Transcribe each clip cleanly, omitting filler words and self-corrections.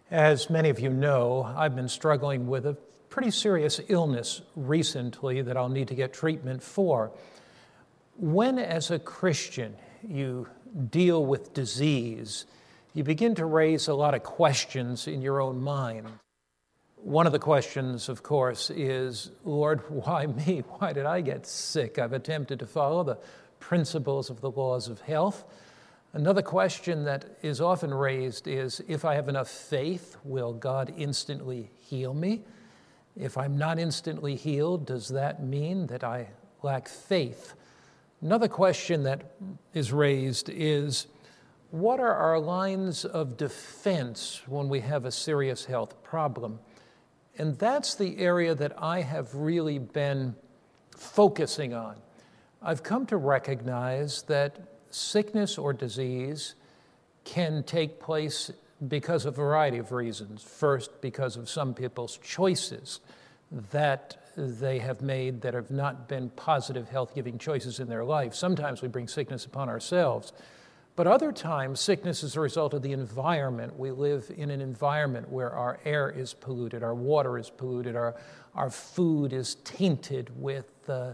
As many of you know, I've been struggling with a pretty serious illness recently that I'll need to get treatment for. When, as a Christian, you deal with disease, you begin to raise a lot of questions in your own mind. One of the questions, of course, is, Lord, why me? Why did I get sick? I've attempted to follow the principles of the laws of health. Another question that is often raised is, if I have enough faith, will God instantly heal me? If I'm not instantly healed, does that mean that I lack faith? Another question that is raised is, what are our lines of defense when we have a serious health problem? And that's the area that I have really been focusing on. I've come to recognize that sickness or disease can take place because of a variety of reasons. First, because of some people's choices that they have made that have not been positive, health-giving choices in their life. Sometimes we bring sickness upon ourselves. But other times, sickness is a result of the environment. We live in an environment where our air is polluted, our water is polluted, our food is tainted with the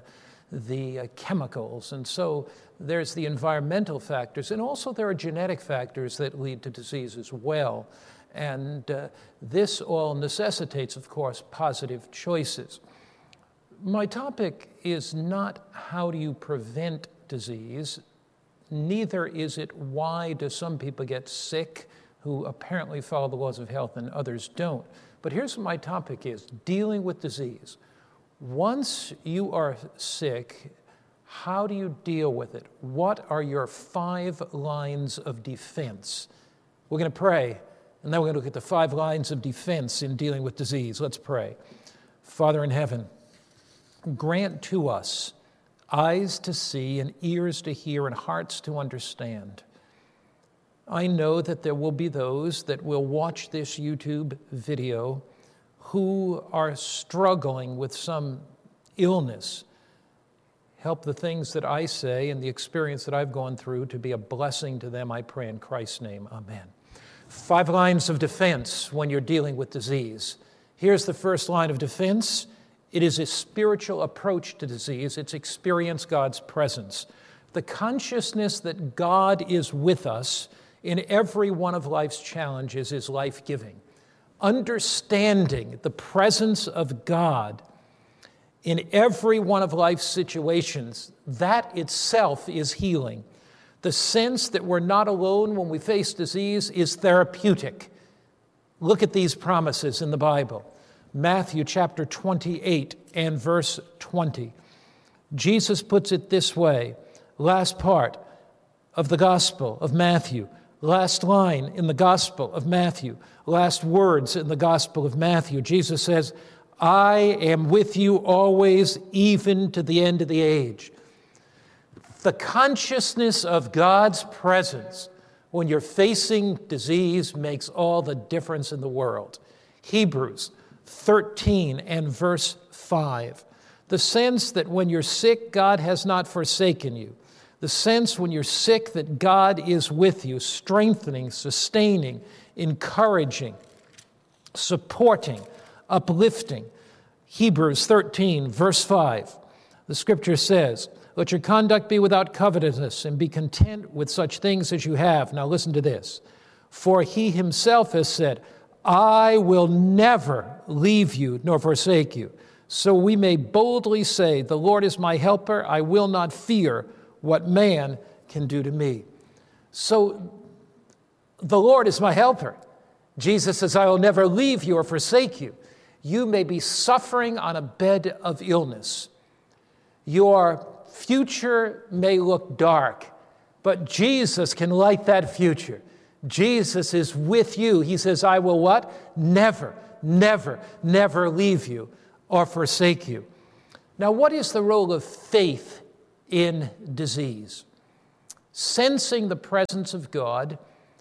chemicals. And so there's the environmental factors, and also there are genetic factors that lead to disease as well. And this all necessitates, of course, positive choices. My topic is not how do you prevent disease, neither is it why do some people get sick who apparently follow the laws of health and others don't. But here's what my topic is: dealing with disease. Once you are sick, how do you deal with it? What are your 5 lines of defense? We're going to pray, and then we're going to look at the 5 lines of defense in dealing with disease. Let's pray. Father in heaven, grant to us eyes to see and ears to hear and hearts to understand. I know that there will be those that will watch this YouTube video who are struggling with some illness. Help the things that I say and the experience that I've gone through to be a blessing to them, I pray in Christ's name. Amen. 5 lines of defense when you're dealing with disease. Here's the first line of defense. It is a spiritual approach to disease. It's experience God's presence. The consciousness that God is with us in every one of life's challenges is life-giving. Understanding the presence of God in every one of life's situations, that itself is healing. The sense that we're not alone when we face disease is therapeutic. Look at these promises in the Bible. Matthew chapter 28 and verse 20. Jesus puts it this way, last part of the Gospel of Matthew, last line in the Gospel of Matthew, last words in the Gospel of Matthew. Jesus says, I am with you always, even to the end of the age. The consciousness of God's presence when you're facing disease makes all the difference in the world. Hebrews 13 and verse 5. The sense that when you're sick, God has not forsaken you. The sense when you're sick that God is with you, strengthening, sustaining, encouraging, supporting, uplifting. Hebrews 13, verse 5. The scripture says, let your conduct be without covetousness and be content with such things as you have. Now listen to this. For he himself has said, I will never leave you nor forsake you. So we may boldly say, the Lord is my helper. I will not fear what man can do to me. So the Lord is my helper. Jesus says, I will never leave you or forsake you. You may be suffering on a bed of illness. Your future may look dark, but Jesus can light that future. Jesus is with you. He says, I will what? Never, never, never leave you or forsake you. Now, what is the role of faith in disease? Sensing the presence of God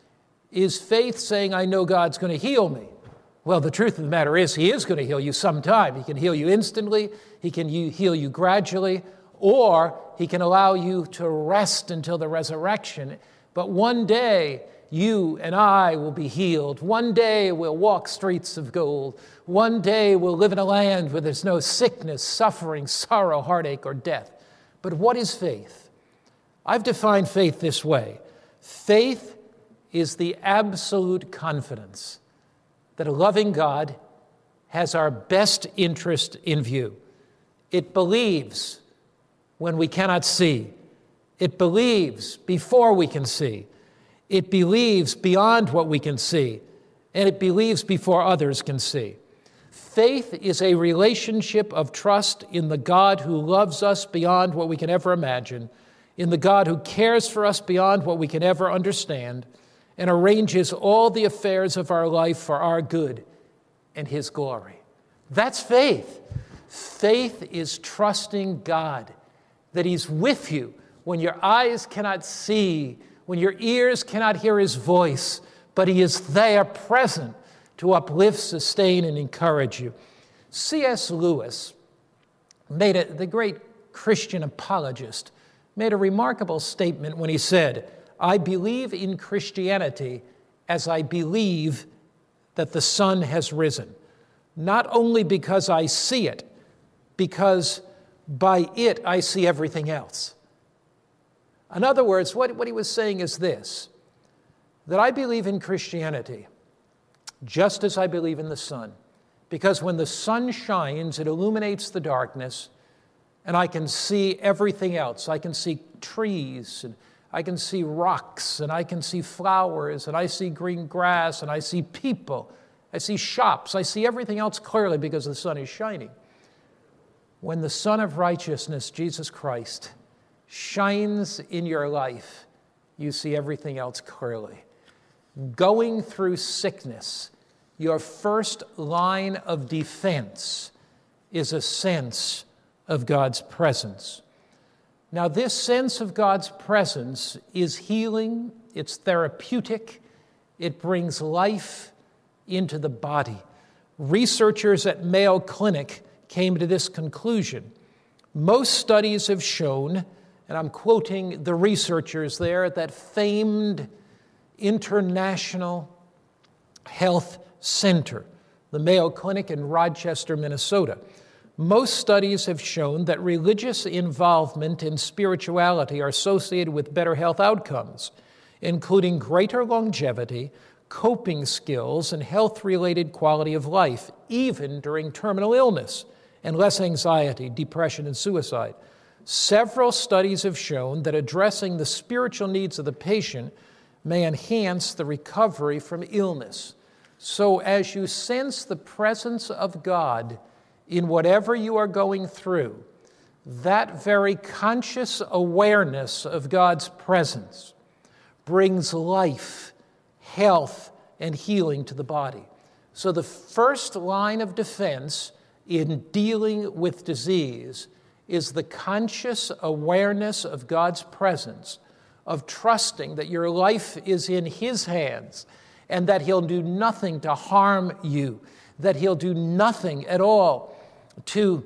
is faith saying, I know God's going to heal me. Well, the truth of the matter is he is going to heal you sometime. He can heal you instantly. He can heal you gradually. Or he can allow you to rest until the resurrection. But one day you and I will be healed. One day we'll walk streets of gold. One day we'll live in a land where there's no sickness, suffering, sorrow, heartache, or death. But what is faith? I've defined faith this way. Faith is the absolute confidence that a loving God has our best interest in view. It believes when we cannot see. It believes before we can see. It believes beyond what we can see. And it believes before others can see. Faith is a relationship of trust in the God who loves us beyond what we can ever imagine, in the God who cares for us beyond what we can ever understand, and arranges all the affairs of our life for our good and His glory. That's faith. Faith is trusting God, that He's with you when your eyes cannot see, when your ears cannot hear His voice, but He is there present to uplift, sustain, and encourage you. C.S. Lewis, the great Christian apologist, made a remarkable statement when he said, "I believe in Christianity as I believe that the sun has risen, not only because I see it, because by it I see everything else." In other words, what he was saying is this, that I believe in Christianity just as I believe in the sun, because when the sun shines, it illuminates the darkness, and I can see everything else. I can see trees, and I can see rocks, and I can see flowers, and I see green grass, and I see people. I see shops. I see everything else clearly because the sun is shining. When the Son of Righteousness, Jesus Christ, shines in your life, you see everything else clearly. Going through sickness, your first line of defense is a sense of God's presence. Now, this sense of God's presence is healing, it's therapeutic, it brings life into the body. Researchers at Mayo Clinic came to this conclusion. Most studies have shown, and I'm quoting the researchers there, that famed International Health Center, the Mayo Clinic in Rochester, Minnesota. Most studies have shown that religious involvement in spirituality are associated with better health outcomes, including greater longevity, coping skills, and health-related quality of life, even during terminal illness, and less anxiety, depression, and suicide. Several studies have shown that addressing the spiritual needs of the patient may enhance the recovery from illness. So as you sense the presence of God in whatever you are going through, that very conscious awareness of God's presence brings life, health, and healing to the body. So the first line of defense in dealing with disease is the conscious awareness of God's presence, of trusting that your life is in His hands and that He'll do nothing to harm you, that He'll do nothing at all to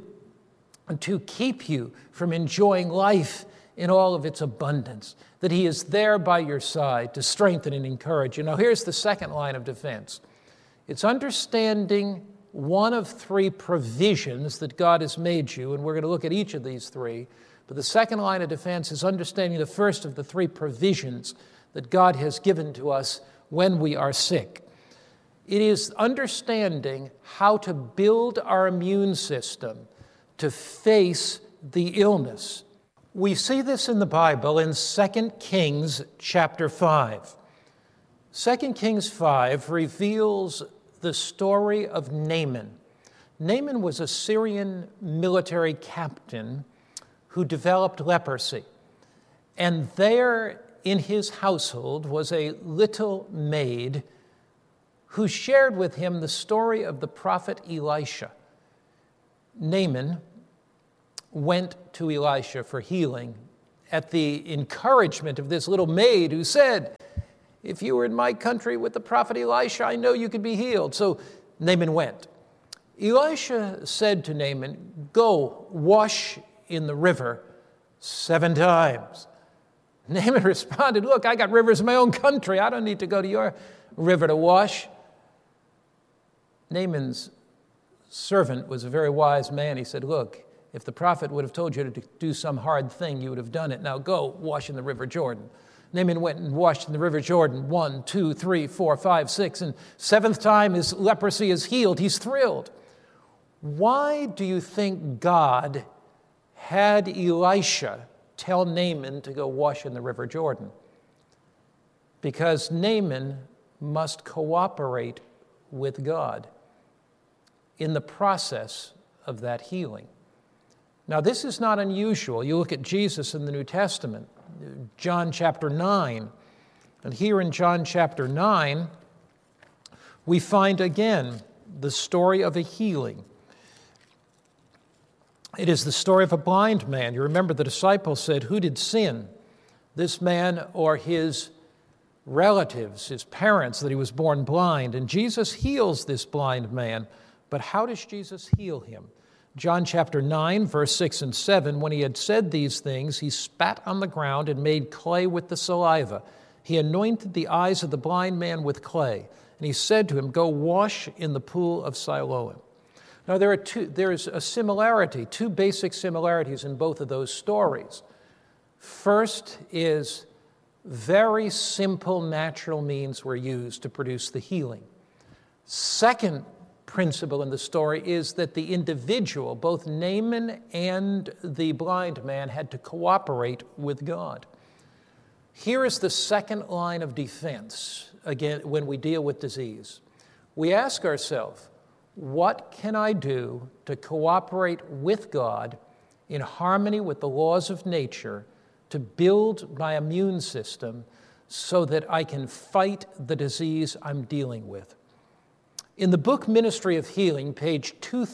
keep you from enjoying life in all of its abundance, that He is there by your side to strengthen and encourage you. Now, here's the second line of defense. It's understanding one of three provisions that God has made you, and we're going to look at each of these three. But the second line of defense is understanding the first of the three provisions that God has given to us when we are sick. It is understanding how to build our immune system to face the illness. We see this in the Bible in 2 Kings chapter 5. 2 Kings 5 reveals the story of Naaman. Naaman was a Syrian military captain who developed leprosy. And there in his household was a little maid who shared with him the story of the prophet Elisha. Naaman went to Elisha for healing at the encouragement of this little maid who said, "If you were in my country with the prophet Elisha, I know you could be healed." So Naaman went. Elisha said to Naaman, "Go wash in the river 7 times." Naaman responded, look, I got rivers in my own country. I don't need to go to your river to wash. Naaman's servant was a very wise man. He said, look, if the prophet would have told you to do some hard thing, you would have done it. Now go wash in the river Jordan. Naaman went and washed in the river Jordan 1, 2, 3, 4, 5, 6, and seventh time his leprosy is healed. He's thrilled. Why do you think God had Elisha tell Naaman to go wash in the river Jordan? Because Naaman must cooperate with God in the process of that healing. Now, this is not unusual. You look at Jesus in the New Testament, John chapter 9, and here in John chapter 9, we find again the story of a healing. It is the story of a blind man. You remember the disciples said, who did sin, this man or his relatives, his parents, that he was born blind? And Jesus heals this blind man. But how does Jesus heal him? John chapter 9, verse 6 and 7, when he had said these things, he spat on the ground and made clay with the saliva. He anointed the eyes of the blind man with clay. And he said to him, go wash in the pool of Siloam. Now, there is a similarity, two basic similarities in both of those stories. First is very simple natural means were used to produce the healing. Second principle in the story is that the individual, both Naaman and the blind man, had to cooperate with God. Here is the second line of defense, again, when we deal with disease. We ask ourselves, what can I do to cooperate with God in harmony with the laws of nature to build my immune system so that I can fight the disease I'm dealing with? In the book Ministry of Healing, page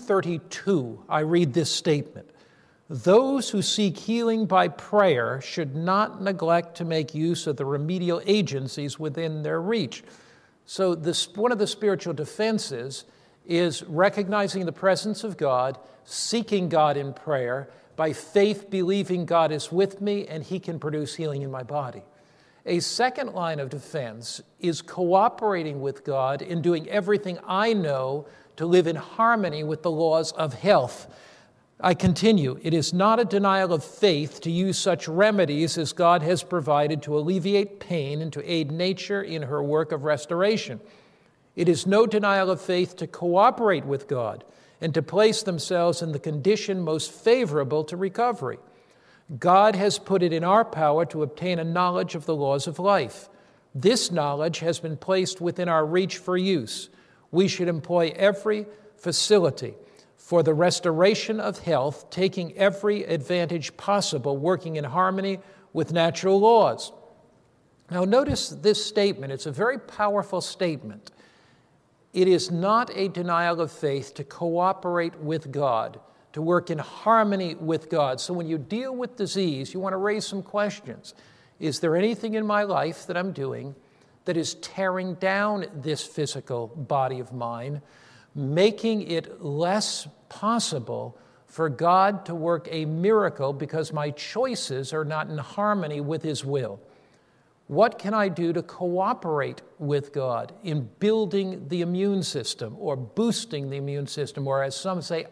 232, I read this statement. Those who seek healing by prayer should not neglect to make use of the remedial agencies within their reach. So one of the spiritual defenses is recognizing the presence of God, seeking God in prayer, by faith believing God is with me and he can produce healing in my body. A second line of defense is cooperating with God in doing everything I know to live in harmony with the laws of health. I continue, it is not a denial of faith to use such remedies as God has provided to alleviate pain and to aid nature in her work of restoration. It is no denial of faith to cooperate with God and to place themselves in the condition most favorable to recovery. God has put it in our power to obtain a knowledge of the laws of life. This knowledge has been placed within our reach for use. We should employ every facility for the restoration of health, taking every advantage possible, working in harmony with natural laws. Now, notice this statement. It's a very powerful statement. It is not a denial of faith to cooperate with God, to work in harmony with God. So when you deal with disease, you want to raise some questions. Is there anything in my life that I'm doing that is tearing down this physical body of mine, making it less possible for God to work a miracle because my choices are not in harmony with His will? What can I do to cooperate with God in building the immune system or boosting the immune system, or as some say,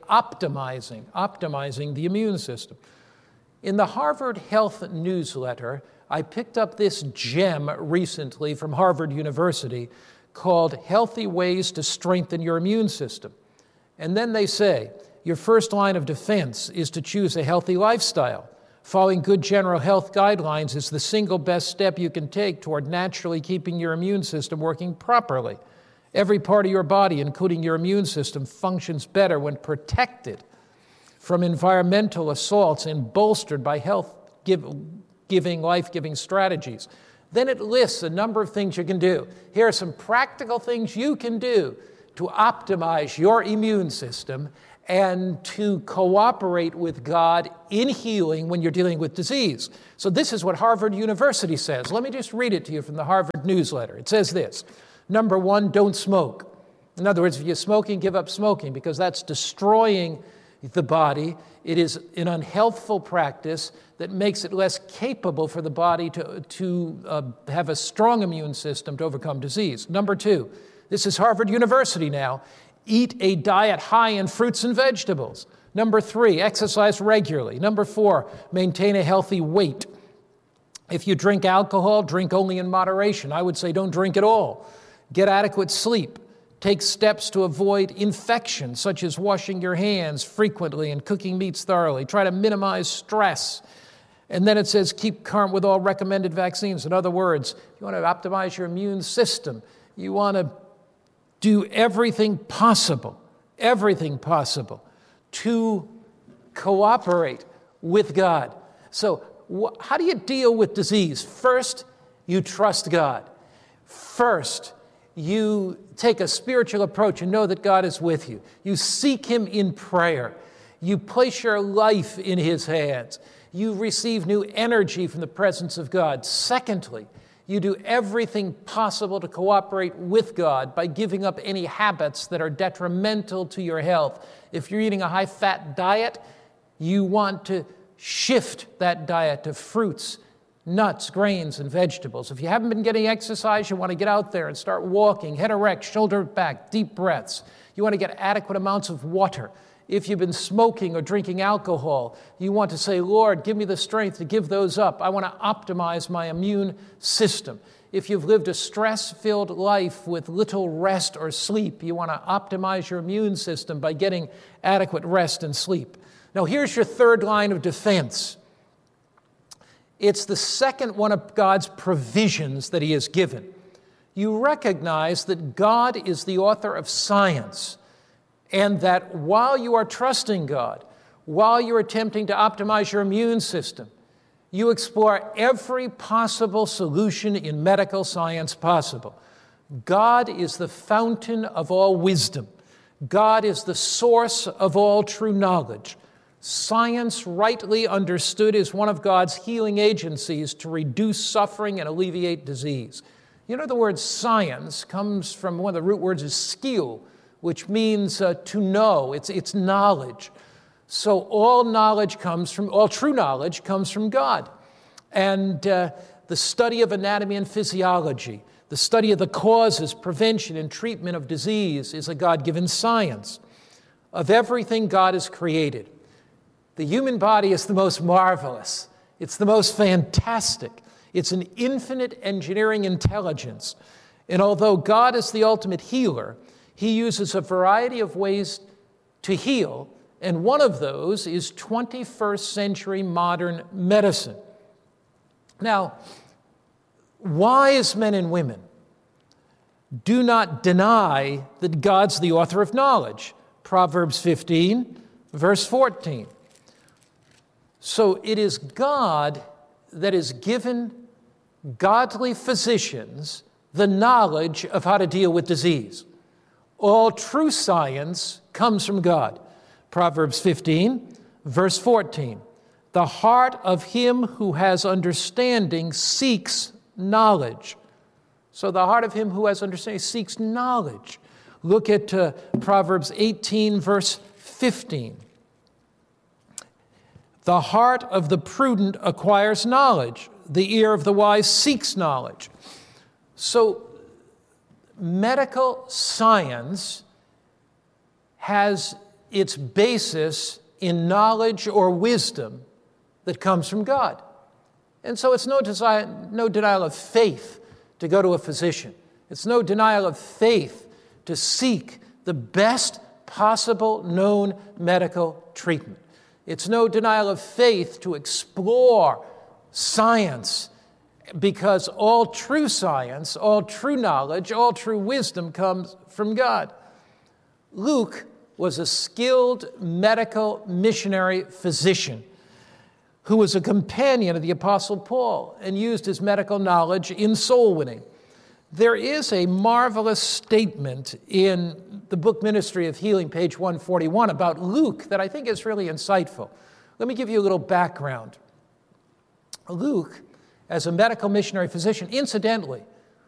optimizing the immune system? In the Harvard Health Newsletter, I picked up this gem recently from Harvard University called Healthy Ways to Strengthen Your Immune System. And then they say, your first line of defense is to choose a healthy lifestyle. Following good general health guidelines is the single best step you can take toward naturally keeping your immune system working properly. Every part of your body, including your immune system, functions better when protected from environmental assaults and bolstered by health-giving, life-giving strategies. Then it lists a number of things you can do. Here are some practical things you can do to optimize your immune system and to cooperate with God in healing when you're dealing with disease. So this is what Harvard University says. Let me just read it to you from the Harvard Newsletter. It says this. Number one, don't smoke. In other words, if you're smoking, give up smoking, because that's destroying the body. It is an unhealthful practice that makes it less capable for the body to have a strong immune system to overcome disease. Number 2, this is Harvard University now, eat a diet high in fruits and vegetables. Number 3, exercise regularly. Number 4, maintain a healthy weight. If you drink alcohol, drink only in moderation. I would say don't drink at all. Get adequate sleep. Take steps to avoid infection, such as washing your hands frequently and cooking meats thoroughly. Try to minimize stress. And then it says keep current with all recommended vaccines. In other words, you want to optimize your immune system. You want to do everything possible to cooperate with God. So how do you deal with disease? First, you trust God. First, you take a spiritual approach and know that God is with you. You seek Him in prayer. You place your life in His hands. You receive new energy from the presence of God. Secondly, you do everything possible to cooperate with God by giving up any habits that are detrimental to your health. If you're eating a high-fat diet, you want to shift that diet to fruits, nuts, grains, and vegetables. If you haven't been getting exercise, you want to get out there and start walking, head erect, shoulder back, deep breaths. You want to get adequate amounts of water. If you've been smoking or drinking alcohol, you want to say, Lord, give me the strength to give those up. I want to optimize my immune system. If you've lived a stress-filled life with little rest or sleep, you want to optimize your immune system by getting adequate rest and sleep. Now, here's your third line of defense. It's the second one of God's provisions that He has given. You recognize that God is the author of science, and that while you are trusting God, while you're attempting to optimize your immune system, you explore every possible solution in medical science possible. God is the fountain of all wisdom. God is the source of all true knowledge. Science, rightly understood, is one of God's healing agencies to reduce suffering and alleviate disease. You know, the word science comes from one of the root words is skio, which means to know. It's knowledge. So all true knowledge comes from God. And the study of anatomy and physiology, the study of the causes, prevention, and treatment of disease is a God-given science. Of everything God has created, the human body is the most marvelous. It's the most fantastic. It's an infinite engineering intelligence. And although God is the ultimate healer, He uses a variety of ways to heal, and one of those is 21st century modern medicine. Now, wise men and women do not deny that God's the author of knowledge. Proverbs 15, verse 14. So it is God that has given godly physicians the knowledge of how to deal with disease. All true science comes from God. Proverbs 15, verse 14. The heart of him who has understanding seeks knowledge. So the heart of him who has understanding seeks knowledge. Look at Proverbs 18, verse 15. The heart of the prudent acquires knowledge. The ear of the wise seeks knowledge. So medical science has its basis in knowledge or wisdom that comes from God. And so it's no denial of faith to go to a physician. It's no denial of faith to seek the best possible known medical treatment. It's no denial of faith to explore science, because all true science, all true knowledge, all true wisdom comes from God. Luke was a skilled medical missionary physician who was a companion of the Apostle Paul and used his medical knowledge in soul winning. There is a marvelous statement in the book Ministry of Healing, page 141, about Luke that I think is really insightful. Let me give you a little background. Luke, as a medical missionary physician, incidentally,